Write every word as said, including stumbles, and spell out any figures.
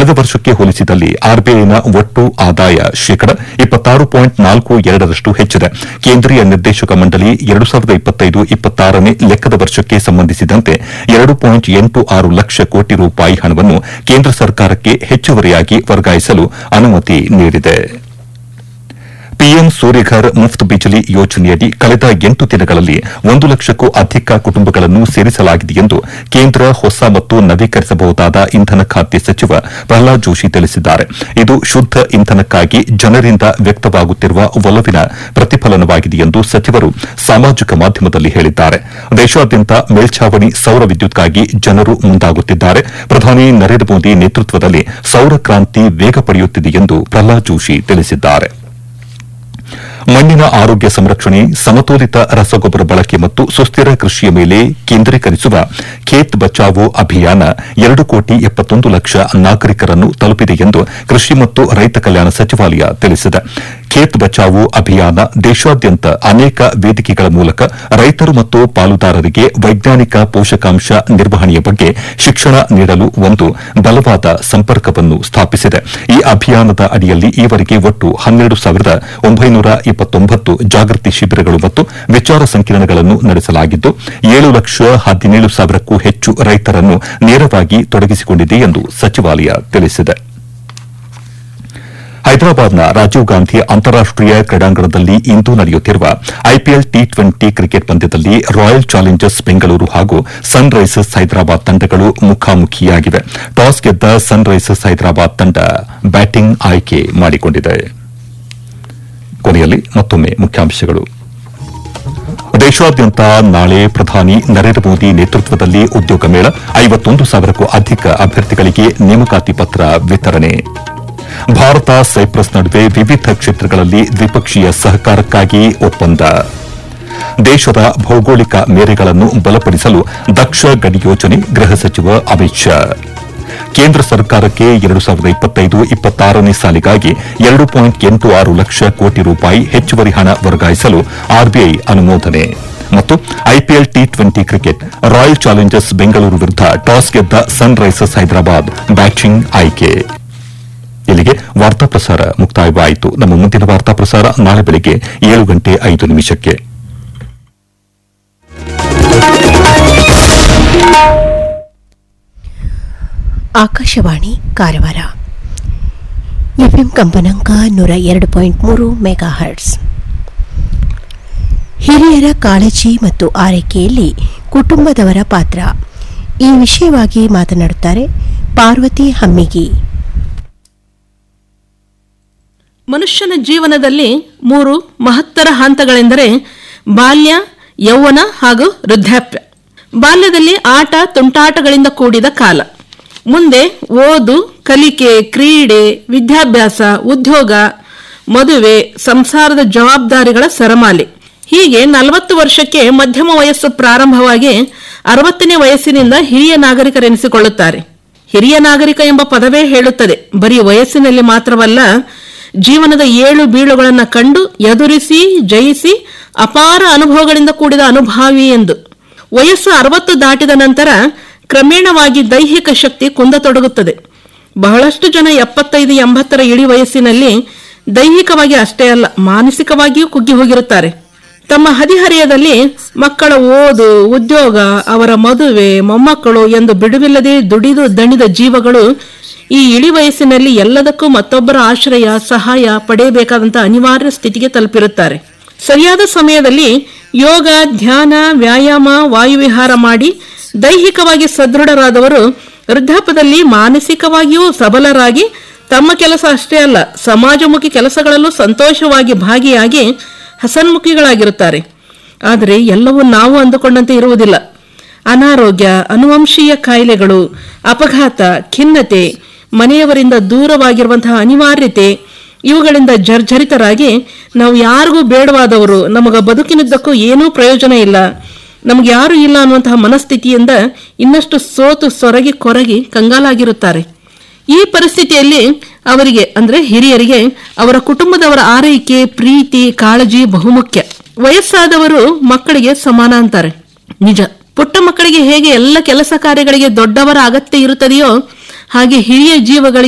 ಕಳೆದ ವರ್ಷಕ್ಕೆ ಹೋಲಿಸಿದಲ್ಲಿ ಆರ್ಬಿಐನ ಒಟ್ಟು ಆದಾಯ ಶೇಕಡ ಇಪ್ಪತ್ತಾರು ಪಾಯಿಂಟ್ ನಾಲ್ಕು ಎರಡರಷ್ಟು ಹೆಚ್ಚಿದೆ. ಕೇಂದ್ರೀಯ ನಿರ್ದೇಶಕ ಮಂಡಳಿ ಎರಡು ಸಾವಿರದ ಇಪ್ಪತ್ತೈದು ಇಪ್ಪತ್ತಾರನೇ ಲೆಕ್ಕದ ವರ್ಷಕ್ಕೆ ಸಂಬಂಧಿಸಿದಂತೆ ಎರಡು ಪಾಯಿಂಟ್ ಎಂಟು ಆರು ಲಕ್ಷ ಕೋಟಿ ರೂಪಾಯಿ ಹಣವನ್ನು ಕೇಂದ್ರ ಸರ್ಕಾರಕ್ಕೆ ಹೆಚ್ಚುವರಿಯಾಗಿ ವರ್ಗಾಯಿಸಲು ಅನುಮತಿ ನೀಡಿದೆ. ಪಿಎಂ ಸೂರ್ಯಘರ್ ಮುಫ್ತ್ ಬಿಜಲಿ ಯೋಜನೆಯಡಿ ಕಳೆದ ಎಂಟು ದಿನಗಳಲ್ಲಿ ಒಂದು ಲಕ್ಷಕ್ಕೂ ಅಧಿಕ ಕುಟುಂಬಗಳನ್ನು ಸೇರಿಸಲಾಗಿದೆ ಎಂದು ಕೇಂದ್ರ ಹೊಸ ಮತ್ತು ನವೀಕರಿಸಬಹುದಾದ ಇಂಧನ ಖಾತೆ ಸಚಿವ ಪ್ರಹ್ಲಾದ್ ಜೋಶಿ ತಿಳಿಸಿದ್ದಾರೆ. ಇದು ಶುದ್ದ ಇಂಧನಕ್ಕಾಗಿ ಜನರಿಂದ ವ್ಯಕ್ತವಾಗುತ್ತಿರುವ ಒಲವಿನ ಪ್ರತಿಫಲನವಾಗಿದೆ ಎಂದು ಸಚಿವರು ಸಾಮಾಜಿಕ ಮಾಧ್ಯಮದಲ್ಲಿ ಹೇಳಿದ್ದಾರೆ. ದೇಶಾದ್ಯಂತ ಮೇಲ್ಛಾವಣಿ ಸೌರ ವಿದ್ಯುತ್ಗಾಗಿ ಜನರು ಮುಂದಾಗುತ್ತಿದ್ದಾರೆ. ಪ್ರಧಾನಿ ನರೇಂದ್ರ ಮೋದಿ ನೇತೃತ್ವದಲ್ಲಿ ಸೌರ ಕ್ರಾಂತಿ ವೇಗ ಪಡೆಯುತ್ತಿದೆ ಎಂದು ಪ್ರಹ್ಲಾದ್ ಜೋಶಿ ತಿಳಿಸಿದ್ದಾರೆ. ಮಣ್ಣಿನ ಆರೋಗ್ಯ ಸಂರಕ್ಷಣೆ, ಸಮತೋಲಿತ ರಸಗೊಬ್ಬರ ಬಳಕೆ ಮತ್ತು ಸುಸ್ಥಿರ ಕೃಷಿಯ ಮೇಲೆ ಕೇಂದ್ರೀಕರಿಸುವ ಖೇತ್ ಬಚಾವೋ ಅಭಿಯಾನ ಎರಡು ಕೋಟಿ ಎಪ್ಪತ್ತೊಂದು ಲಕ್ಷ ನಾಗರಿಕರನ್ನು ತಲುಪಿದೆ ಎಂದು ಕೃಷಿ ಮತ್ತು ರೈತ ಕಲ್ಯಾಣ ಸಚಿವಾಲಯ ತಿಳಿಸಿದೆ. ಖೇತ್ ಬಚಾವೋ ಅಭಿಯಾನ ದೇಶಾದ್ಯಂತ ಅನೇಕ ವೇದಿಕೆಗಳ ಮೂಲಕ ರೈತರು ಮತ್ತು ಪಾಲುದಾರರಿಗೆ ವೈಜ್ಞಾನಿಕ ಪೋಷಕಾಂಶ ನಿರ್ವಹಣೆಯ ಬಗ್ಗೆ ಶಿಕ್ಷಣ ನೀಡಲು ಒಂದು ಬಲವಾದ ಸಂಪರ್ಕವನ್ನು ಸ್ಥಾಪಿಸಿದೆ. ಈ ಅಭಿಯಾನದ ಅಡಿಯಲ್ಲಿ ಈವರೆಗೆ ಒಟ್ಟು ಹನ್ನೆರಡು ಸಾವಿರದ ಒಂಬೈನೂರ ಇಪ್ಪತ್ತೊಂಬತ್ತು ಜಾಗೃತಿ ಶಿಬಿರಗಳು ಮತ್ತು ವಿಚಾರ ಸಂಕಿರಣಗಳನ್ನು ನಡೆಸಲಾಗಿದ್ದು ಏಳು ಲಕ್ಷ ಹದಿನೇಳು ಸಾವಿರಕ್ಕೂ ಹೆಚ್ಚು ರೈತರನ್ನು ನೇರವಾಗಿ ತೊಡಗಿಸಿಕೊಂಡಿದೆ ಎಂದು ಸಚಿವಾಲಯ ತಿಳಿಸಿದೆ. ಹೈದರಾಬಾದ್ನ ರಾಜೀವ್ ಗಾಂಧಿ ಅಂತಾರಾಷ್ಟೀಯ ಕ್ರೀಡಾಂಗಣದಲ್ಲಿ ಇಂದು ನಡೆಯುತ್ತಿರುವ ಐಪಿಎಲ್ ಟಿ ಟ್ವೆಂಟಿ ಕ್ರಿಕೆಟ್ ಪಂದ್ಯದಲ್ಲಿ ರಾಯಲ್ ಚಾಲೆಂಜರ್ಸ್ ಬೆಂಗಳೂರು ಹಾಗೂ ಸನ್ ರೈಸರ್ಸ್ ಹೈದರಾಬಾದ್ ತಂಡಗಳು ಮುಖಾಮುಖಿಯಾಗಿವೆ. ಟಾಸ್ ಗೆದ್ದ ಸನ್ ರೈಸರ್ಸ್ ಹೈದರಾಬಾದ್ ತಂಡ ಬ್ಯಾಟಿಂಗ್ ಆಯ್ಕೆ ಮಾಡಿಕೊಂಡಿದೆ. ಕೊನೆಯಲ್ಲಿ ಮತ್ತೊಮ್ಮೆ ಮುಖ್ಯಾಂಶಗಳು. ದೇಶಾದ್ಯಂತ ನಾಳೆ ಪ್ರಧಾನಿ ನರೇಂದ್ರ ಮೋದಿ ನೇತೃತ್ವದಲ್ಲಿ ಉದ್ಯೋಗ ಮೇಳ, ಐವತ್ತೊಂದು ಸಾವಿರಕ್ಕೂ ಅಧಿಕ ಅಭ್ಯರ್ಥಿಗಳಿಗೆ ನೇಮಕಾತಿ ಪತ್ರ ವಿತರಣೆ. ಭಾರತ ಸೈಪ್ರಸ್ ನಡುವೆ ವಿವಿಧ ಕ್ಷೇತ್ರಗಳಲ್ಲಿ ದ್ವಿಪಕ್ಷೀಯ ಸಹಕಾರಕ್ಕಾಗಿ ಒಪ್ಪಂದ. ದೇಶದ ಭೌಗೋಳಿಕ ಮೇರೆಗಳನ್ನು ಬಲಪಡಿಸಲು ದಕ್ಷ ಗಡಿ ಯೋಜನೆ, ಗೃಹ ಸಚಿವ ಅಮಿತ್ ಶಾ. ಕೇಂದ್ರ ಸರ್ಕಾರಕ್ಕೆ ಎರಡು ಸಾವಿರದ ಇಪ್ಪತ್ತೈದು ಇಪ್ಪತ್ತಾರನೇ ಸಾಲಿಗಾಗಿ ಎರಡು ಪಾಯಿಂಟ್ ಎಂಟು ಆರು ಲಕ್ಷ ಕೋಟಿ ರೂಪಾಯಿ ಹೆಚ್ಚುವರಿ ಹಣ ವರ್ಗಾಯಿಸಲು ಆರ್ಬಿಐ ಅನುಮೋದನೆ. ಮತ್ತು IPL T twenty cricket, royal Challengers Bengaluru ವಿರುದ್ಧ ಟಾಸ್ ಗೆದ್ದ ಸನ್ ರೈಸರ್ಸ್ ಹೈದರಾಬಾದ್ ಬ್ಯಾಟಿಂಗ್ ಆಯ್ಕೆ. ಇಲ್ಲಿಗೆ ವಾರ್ತಾ ಪ್ರಸಾರ ಮುಕ್ತಾಯವಾಯಿತು. ನಮ್ಮ ಮುಂದಿನ ವಾರ್ತಾ ಪ್ರಸಾರ ನಾಳೆ ಬೆಳಗ್ಗೆ ಏಳು ಗಂಟೆ ಐದು ನಿಮಿಷಕ್ಕೆ. ಆಕಾಶವಾಣಿ ಕಾರವಾರ. ಎಫ್ಎಂ ಕಂಪನಾಂಕ ನೂರ ಎರಡು ಪಾಯಿಂಟ್ ಮೂರು ಮೆಗಾ ಹರ್ಟ್ಸ್. ಹಿರಿಯರ ಕಾಳಜಿ ಮತ್ತು ಆರೈಕೆಯಲ್ಲಿ ಕುಟುಂಬದವರ ಪಾತ್ರ, ಈ ವಿಷಯವಾಗಿ ಮಾತನಾಡುತ್ತಾರೆ ಪಾರ್ವತಿ ಹಮ್ಮಿಗಿ. ಮನುಷ್ಯನ ಜೀವನದಲ್ಲಿ ಮೂರು ಮಹತ್ತರ ಹಂತಗಳೆಂದರೆ ಬಾಲ್ಯ, ಯೌವನ ಹಾಗೂ ವೃದ್ಧಾಪ್ಯ. ಬಾಲ್ಯದಲ್ಲಿ ಆಟ ತುಂಟಾಟಗಳಿಂದ ಕೂಡಿದ ಕಾಲ. ಮುಂದೆ ಓದು, ಕಲಿಕೆ, ಕ್ರೀಡೆ, ವಿದ್ಯಾಭ್ಯಾಸ, ಉದ್ಯೋಗ, ಮದುವೆ, ಸಂಸಾರದ ಜವಾಬ್ದಾರಿಗಳ ಸರಮಾಲೆ. ಹೀಗೆ ನಲವತ್ತು ವರ್ಷಕ್ಕೆ ಮಧ್ಯಮ ವಯಸ್ಸು ಪ್ರಾರಂಭವಾಗಿ ಅರವತ್ತನೇ ವಯಸ್ಸಿನಿಂದ ಹಿರಿಯ ನಾಗರಿಕರೆನಿಸಿಕೊಳ್ಳುತ್ತಾರೆ. ಹಿರಿಯ ನಾಗರಿಕ ಎಂಬ ಪದವೇ ಹೇಳುತ್ತದೆ, ಬರೀ ವಯಸ್ಸಿನಲ್ಲಿ ಮಾತ್ರವಲ್ಲ, ಜೀವನದ ಏಳು ಬೀಳುಗಳನ್ನು ಕಂಡು ಎದುರಿಸಿ ಜಯಿಸಿ ಅಪಾರ ಅನುಭವಗಳಿಂದ ಕೂಡಿದ ಅನುಭಾವಿ ಎಂದು. ವಯಸ್ಸು ಅರವತ್ತು ದಾಟಿದ ನಂತರ ಕ್ರಮೇಣವಾಗಿ ದೈಹಿಕ ಶಕ್ತಿ ಕುಂದತೊಡಗುತ್ತದೆ. ಬಹಳಷ್ಟು ಜನ ಎಪ್ಪತ್ತೈದು ಎಂಬತ್ತರ ಇಳಿ ವಯಸ್ಸಿನಲ್ಲಿ ದೈಹಿಕವಾಗಿ ಅಷ್ಟೇ ಅಲ್ಲ, ಮಾನಸಿಕವಾಗಿಯೂ ಕುಗ್ಗಿ ಹೋಗಿರುತ್ತಾರೆ. ತಮ್ಮ ಹದಿಹರೆಯದಲ್ಲಿ ಮಕ್ಕಳ ಓದು, ಉದ್ಯೋಗ, ಅವರ ಮದುವೆ, ಮೊಮ್ಮಕ್ಕಳು ಎಂದು ಬಿಡುವಿಲ್ಲದೆ ದುಡಿದು ದಣಿದ ಜೀವಗಳು ಈ ಇಳಿ ವಯಸ್ಸಿನಲ್ಲಿ ಎಲ್ಲದಕ್ಕೂ ಮತ್ತೊಬ್ಬರ ಆಶ್ರಯ, ಸಹಾಯ ಪಡೆಯಬೇಕಾದಂತಹ ಅನಿವಾರ್ಯ ಸ್ಥಿತಿಗೆ ತಲುಪಿರುತ್ತಾರೆ. ಸರಿಯಾದ ಸಮಯದಲ್ಲಿ ಯೋಗ, ಧ್ಯಾನ, ವ್ಯಾಯಾಮ, ವಾಯುವಿಹಾರ ಮಾಡಿ ದೈಹಿಕವಾಗಿ ಸದೃಢರಾದವರು ವೃದ್ಧಾಪ್ಯದಲ್ಲಿ ಮಾನಸಿಕವಾಗಿಯೂ ಸಬಲರಾಗಿ ತಮ್ಮ ಕೆಲಸ ಅಷ್ಟೇ ಅಲ್ಲ, ಸಮಾಜಮುಖಿ ಕೆಲಸಗಳಲ್ಲೂ ಸಂತೋಷವಾಗಿ ಭಾಗಿಯಾಗಿ ಹಸನ್ಮುಖಿಗಳಾಗಿರುತ್ತಾರೆ. ಆದರೆ ಎಲ್ಲವೂ ನಾವು ಅಂದುಕೊಂಡಂತೆ ಇರುವುದಿಲ್ಲ. ಅನಾರೋಗ್ಯ, ಅನುವಂಶೀಯ ಕಾಯಿಲೆಗಳು, ಅಪಘಾತ, ಖಿನ್ನತೆ, ಮನೆಯವರಿಂದ ದೂರವಾಗಿರುವಂತಹ ಅನಿವಾರ್ಯತೆ, ಇವುಗಳಿಂದ ಜರ್ಜರಿತರಾಗಿ ನಾವು ಯಾರಿಗೂ ಬೇಡವಾದವರು, ನಮಗ ಬದುಕಿನುದ್ದಕ್ಕೂ ಏನೂ ಪ್ರಯೋಜನ ಇಲ್ಲ, ನಮ್ಗೆ ಯಾರು ಇಲ್ಲ ಅನ್ನುವಂತಹ ಮನಸ್ಥಿತಿಯಿಂದ ಇನ್ನಷ್ಟು ಸೋತು ಸೊರಗಿ ಕೊರಗಿ ಕಂಗಾಲಾಗಿರುತ್ತಾರೆ. ಈ ಪರಿಸ್ಥಿತಿಯಲ್ಲಿ ಅವರಿಗೆ ಅಂದ್ರೆ ಹಿರಿಯರಿಗೆ ಅವರ ಕುಟುಂಬದವರ ಆರೈಕೆ, ಪ್ರೀತಿ, ಕಾಳಜಿ ಬಹುಮುಖ್ಯ. ವಯಸ್ಸಾದವರು ಮಕ್ಕಳಿಗೆ ಸಮಾನ ಅಂತಾರೆ, ನಿಜ. ಪುಟ್ಟ ಮಕ್ಕಳಿಗೆ ಹೇಗೆ ಎಲ್ಲ ಕೆಲಸ ಕಾರ್ಯಗಳಿಗೆ ದೊಡ್ಡವರ ಅಗತ್ಯ ಇರುತ್ತದೆಯೋ ಹಾಗೆ ಹಿರಿಯ ಜೀವಗಳಿಗೆ